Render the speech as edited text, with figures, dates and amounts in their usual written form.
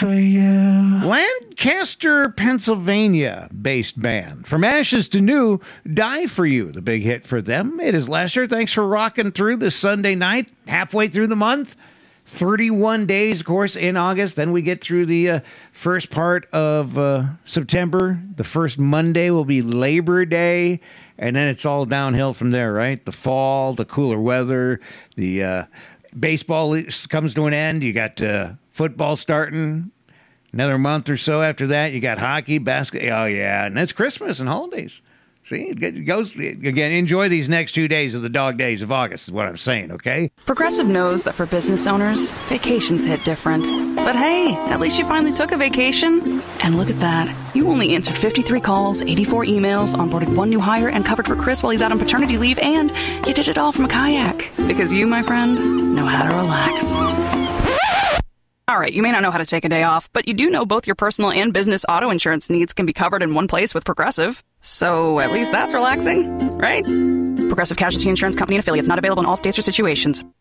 for you. Lancaster, Pennsylvania-based band. From Ashes to New, Die For You, the big hit for them. It is Lester. Thanks for rocking through this Sunday night, halfway through the month. 31 days, of course, in August. Then we get through the first part of September. The first Monday will be Labor Day, and then it's all downhill from there, right? The fall, the cooler weather, the baseball comes to an end. You got football starting another month or so after that. You got hockey, basketball. Oh, yeah, and that's Christmas and holidays. See, it goes again. Enjoy these next 2 days of the dog days of August is what I'm saying, okay? Progressive knows that for business owners, vacations hit different. But hey, at least you finally took a vacation. And look at that. You only answered 53 calls, 84 emails, onboarded one new hire, and covered for Chris while he's out on paternity leave, and you did it all from a kayak. Because you, my friend, know how to relax. All right, you may not know how to take a day off, but you do know both your personal and business auto insurance needs can be covered in one place with Progressive. So at least that's relaxing, right? Progressive Casualty Insurance Company and affiliates, not available in all states or situations.